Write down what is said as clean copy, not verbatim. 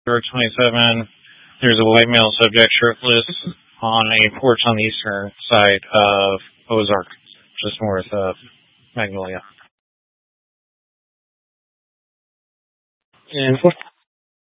Door 27. There's a white male subject shirtless on a porch on the eastern side of Ozark, just north of Magnolia. And